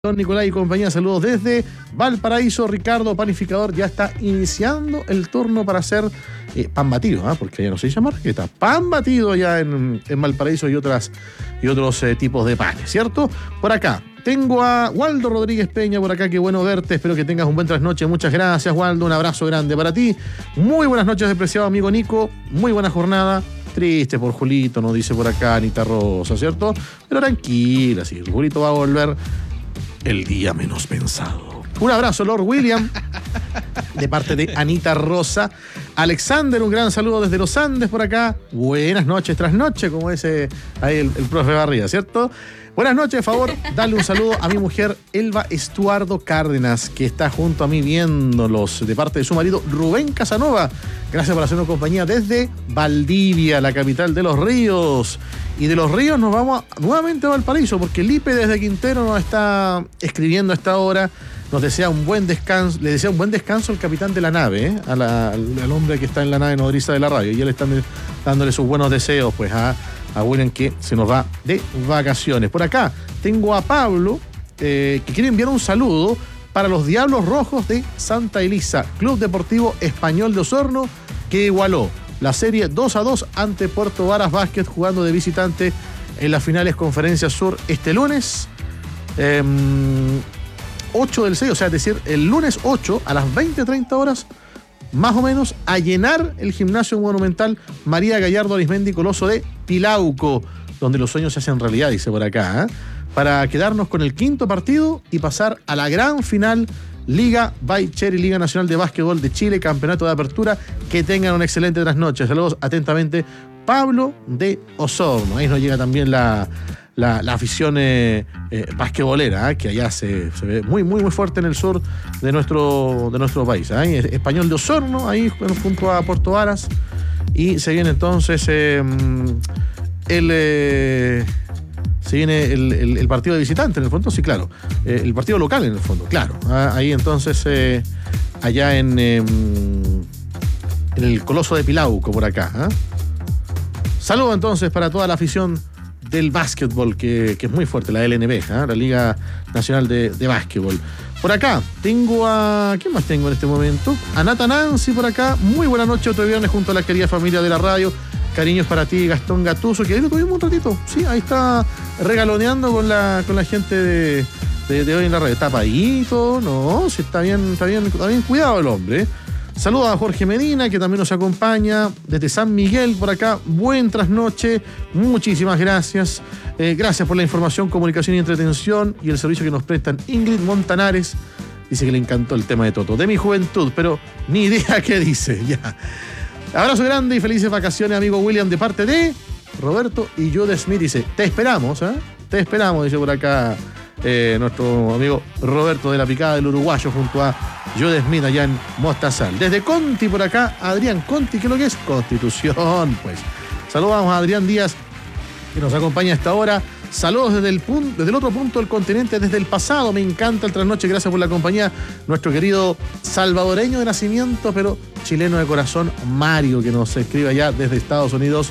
Don Nicolás y compañía, saludos desde Valparaíso. Ricardo Panificador ya está iniciando el turno para hacer pan batido, porque ya no se dice marqueta, pan batido ya en Valparaíso y otros tipos de panes, ¿cierto? Por acá tengo a Waldo Rodríguez Peña por acá, qué bueno verte, espero que tengas un buen trasnoche, muchas gracias Waldo, un abrazo grande para ti, muy buenas noches despreciado amigo Nico, muy buena jornada. Triste por Julito, nos dice por acá Anita Rosa, ¿cierto? Pero tranquila, sí, Julito va a volver el día menos pensado. Un abrazo, Lord William, de parte de Anita Rosa. Alexander, un gran saludo desde los Andes por acá. Buenas noches, trasnoche, como dice ahí el profe Barriga, ¿cierto? Buenas noches, por favor, dale un saludo a mi mujer Elba Estuardo Cárdenas, que está junto a mí viéndolos, de parte de su marido Rubén Casanova. Gracias por hacernos compañía desde Valdivia, la capital de los ríos. Y de los ríos nos vamos nuevamente a Valparaíso, porque Lipe desde Quintero nos está escribiendo a esta hora. Nos desea un buen descanso, le desea un buen descanso al capitán de la nave, al hombre que está en la nave nodriza de la radio. Y él está dándole sus buenos deseos pues a William, que se nos va de vacaciones. Por acá tengo a Pablo, que quiere enviar un saludo para los Diablos Rojos de Santa Elisa, Club Deportivo Español de Osorno, que igualó la serie 2-2 ante Puerto Varas Basket, jugando de visitante en las finales Conferencia Sur este lunes 8 del 6, o sea, es decir, el lunes 8 a las 20:30 horas, más o menos, a llenar el gimnasio monumental María Gallardo Arismendi Coloso de Pilauco, donde los sueños se hacen realidad, dice por acá, para quedarnos con el quinto partido y pasar a la gran final Liga by Cherry, Liga Nacional de Básquetbol de Chile, campeonato de apertura. Que tengan una excelente trasnoche. Saludos atentamente, Pablo de Osorno. Ahí nos llega también la afición basquetbolera, que allá se ve muy fuerte en el sur de nuestro país. Español de Osorno, ahí junto a Puerto Varas. Y se viene entonces se viene el partido de visitante en el fondo, sí, claro. El partido local en el fondo, claro. Ahí entonces, allá en el Coloso de Pilauco, por acá. Saludo entonces para toda la afición del básquetbol, que es muy fuerte, la LNB, la Liga Nacional de Básquetbol. Por acá tengo a... ¿Quién más tengo en este momento? A Nata Nancy por acá. Muy buena noche, otro viernes junto a la querida familia de la radio. Cariños para ti, Gastón Gatuso, que ahí lo tuvimos un ratito. Sí, ahí está regaloneando con la gente de hoy en la radio. Tapadito, no, sí, está bien cuidado el hombre. Saludos a Jorge Medina, que también nos acompaña desde San Miguel por acá. Buen trasnoche, muchísimas gracias. Gracias por la información, comunicación y entretención y el servicio que nos prestan. Ingrid Montanares dice que le encantó el tema de Toto, de mi juventud, pero ni idea qué dice, ya. Abrazo grande y felices vacaciones, amigo William, de parte de Roberto y Jude Smith. Dice, te esperamos, te esperamos, dice por acá nuestro amigo Roberto de la Picada del Uruguayo, junto a Jude Smith allá en Mostazal. Desde Conti por acá, Adrián Conti, ¿qué es lo que es? Constitución, pues. Saludamos a Adrián Díaz, que nos acompaña a esta hora. Saludos desde el otro punto del continente, desde el pasado. Me encanta el trasnoche, gracias por la compañía. Nuestro querido salvadoreño de nacimiento, pero chileno de corazón, Mario, que nos escribe allá desde Estados Unidos,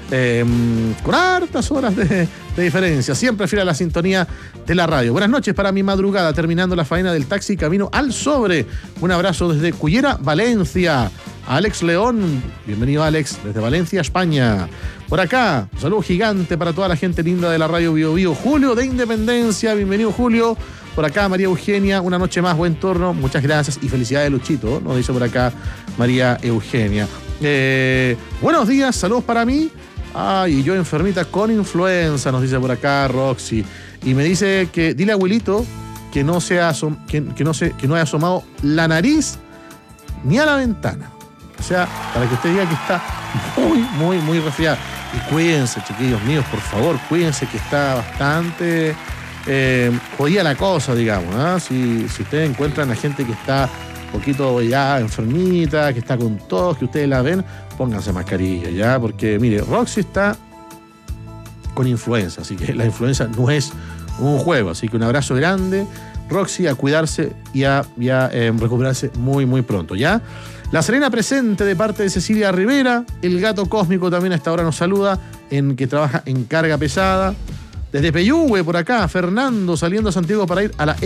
con hartas horas de diferencia. Siempre fiel a la sintonía de la radio. Buenas noches para mi madrugada, terminando la faena del taxi camino al sobre. Un abrazo desde Cullera, Valencia. Alex León, bienvenido Alex, desde Valencia, España. Por acá, un saludo gigante para toda la gente linda de la radio Bio Bio. Julio de Independencia, bienvenido Julio. Por acá María Eugenia, una noche más, buen turno, muchas gracias y felicidades Luchito, nos dice por acá María Eugenia. Buenos días, saludos para mí. Ay, yo enfermita con influenza, nos dice por acá Roxy. Y me dice que dile a abuelito que no haya asomado la nariz ni a la ventana. O sea, para que usted diga que está muy resfriado. Y cuídense, chiquillos míos, por favor, cuídense, que está bastante jodida la cosa, digamos. Si ustedes encuentran a gente que está un poquito ya enfermita, que está con tos, que ustedes la ven, pónganse mascarilla, ¿ya? Porque, mire, Roxy está con influenza, así que la influenza no es un juego. Así que un abrazo grande, Roxy, a cuidarse y a recuperarse muy pronto, ¿ya? La Serena presente de parte de Cecilia Rivera. El gato cósmico también a esta hora nos saluda, que trabaja en carga pesada. Desde Peyúgue, por acá, Fernando saliendo a Santiago para ir a la